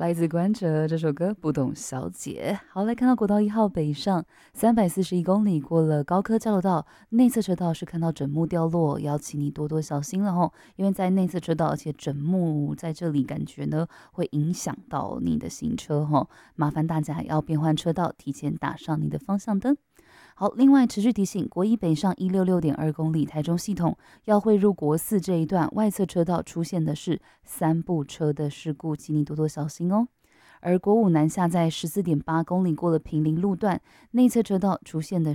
来自关喆这首歌《不懂小姐》。好，来看到国道1号北上341公里，过了高科交流道，内侧车道是看到枕木掉落，要请你多多小心了吼，因为在内侧车道，而且枕木在这里感觉呢会影响到你的行车吼，麻烦大家要变换车道，提前打上你的方向灯。好，另外持续提醒，国一北上166.2公里，台中系统要汇入国4这一段外侧车道出现的是3部车的事故，请你多多小心哦。而国五南下在14.8公里，过了平林路段，内侧车道出现的